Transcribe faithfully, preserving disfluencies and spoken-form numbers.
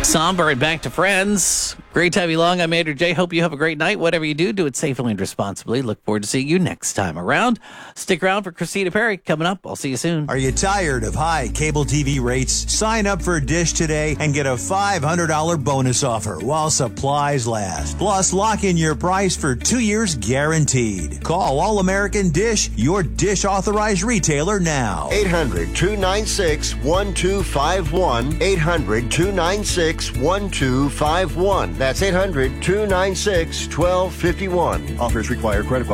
Somber and back to friends. Great to have you along. I'm Andrew J. Hope you have a great night. Whatever you do, do it safely and responsibly. Look forward to seeing you next time around. Stick around for Christina Perry coming up. I'll see you soon. Are you tired of high cable T V rates? Sign up for Dish today and get a five hundred dollars bonus offer while supplies last. Plus, lock in your price for two years guaranteed. Call All American Dish, your Dish authorized retailer now. eight hundred, two nine six, one two five one. eight hundred, two nine six, one two five one. That's eight hundred, two nine six, one two five one. Offers require credit